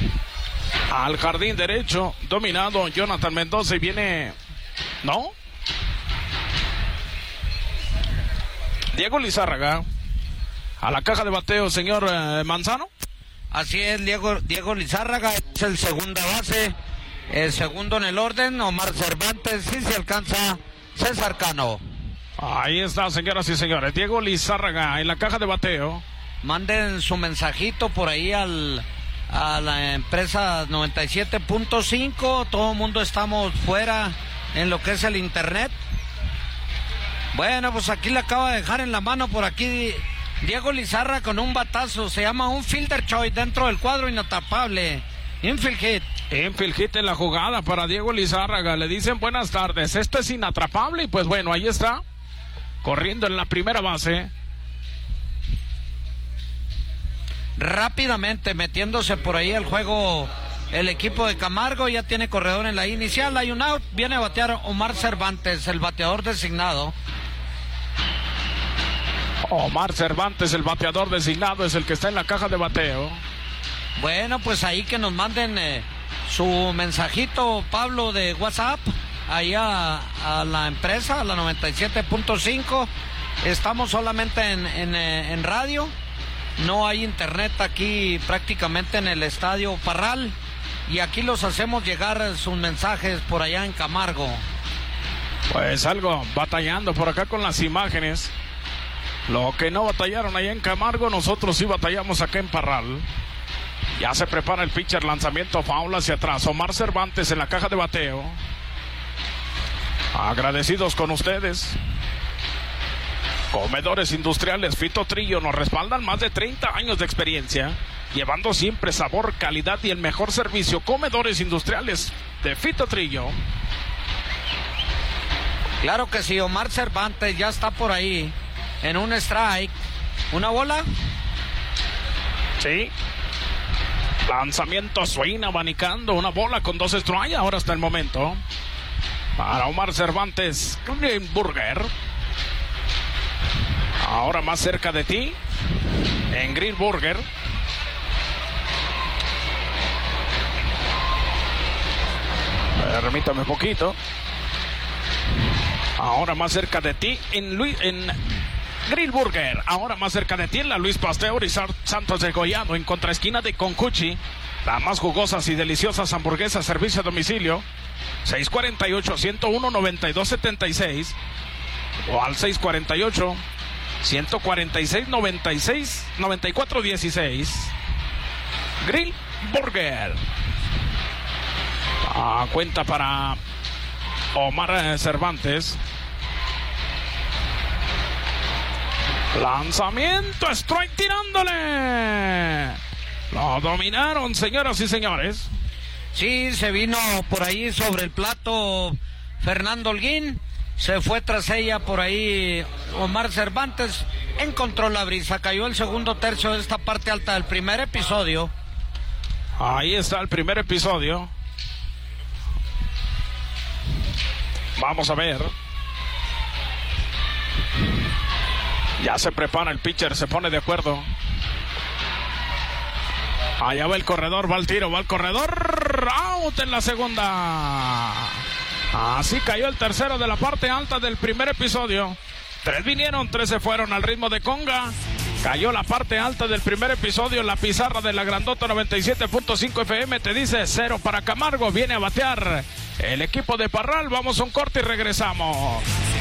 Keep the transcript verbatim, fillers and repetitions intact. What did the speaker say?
Al jardín derecho, dominado Jonathan Mendoza y viene... ¿No? Diego Lizárraga. A la caja de bateo, señor eh, Manzano. Así es, Diego, Diego Lizárraga es el segunda base. El segundo en el orden, Omar Cervantes. Si se alcanza, César Cano. Ahí está, señoras y señores. Diego Lizárraga en la caja de bateo. Manden su mensajito por ahí al, a la empresa noventa y siete punto cinco. Todo el mundo estamos fuera en lo que es el internet. Bueno, pues aquí le acaba de dejar en la mano por aquí Diego Lizárraga con un batazo. Se llama un fielder choice dentro del cuadro inatrapable. Infield hit. Infield hit en la jugada para Diego Lizárraga. Le dicen buenas tardes. Esto es inatrapable y pues bueno, ahí está. Corriendo en la primera base. Rápidamente metiéndose por ahí el juego el equipo de Camargo. Ya tiene corredor en la inicial. Hay un out. Viene a batear Omar Cervantes, el bateador designado. Omar Cervantes, el bateador designado, es el que está en la caja de bateo. Bueno, pues ahí que nos manden eh, su mensajito, Pablo, de WhatsApp, ahí a, a la empresa, a la noventa y siete punto cinco. Estamos solamente en, en, en radio, no hay internet aquí prácticamente en el Estadio Parral, y aquí los hacemos llegar sus mensajes por allá en Camargo. Pues algo batallando por acá con las imágenes. Lo que no batallaron allá en Camargo, nosotros sí batallamos acá en Parral. Ya se prepara el pitcher, lanzamiento foul hacia atrás. Omar Cervantes en la caja de bateo. Agradecidos con ustedes. Comedores Industriales Fito Trillo nos respaldan más de treinta años de experiencia, llevando siempre sabor, calidad y el mejor servicio. Comedores Industriales de Fito Trillo. Claro que sí, Omar Cervantes ya está por ahí. En un strike. ¿Una bola? Sí. Lanzamiento swing, abanicando. Una bola con dos strikes ahora hasta el momento. Para Omar Cervantes, Greenburger. Ahora más cerca de ti. En Greenburger. Permítame un poquito. Ahora más cerca de ti en Luis, en Grillburger. Ahora más cerca de ti en la Luis Pasteur y Santos de Gollado, en contraesquina de Concuchi. Las más jugosas y deliciosas hamburguesas, servicio a domicilio. seis cuarenta y ocho, ciento uno, noventa y dos setenta y seis. O al seis cuarenta y ocho, ciento cuarenta y seis, noventa y seis, noventa y cuatro dieciséis. Grillburger. Ah, cuenta para Omar Cervantes. Lanzamiento, strike tirándole. Lo dominaron, señoras y señores. Sí, se vino por ahí sobre el plato Fernando Holguín. Se fue tras ella por ahí Omar Cervantes. Encontró la brisa. Cayó el segundo tercio de esta parte alta del primer episodio. Ahí está el primer episodio. Vamos a ver. Ya se prepara el pitcher, se pone de acuerdo. Allá va el corredor, va el tiro, va el corredor. Out en la segunda. Así cayó el tercero de la parte alta del primer episodio. Tres vinieron, tres se fueron al ritmo de conga. Cayó la parte alta del primer episodio. La pizarra de la grandota noventa y siete punto cinco F M te dice cero para Camargo. Viene a batear el equipo de Parral. Vamos a un corte y regresamos.